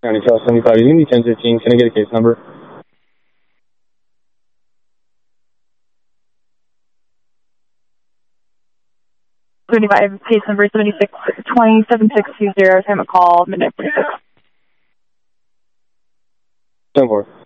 County Trail 75, you need 1015. Can I get a case number? Case number 76-20-7620, time of call, midnight 46. 10-4.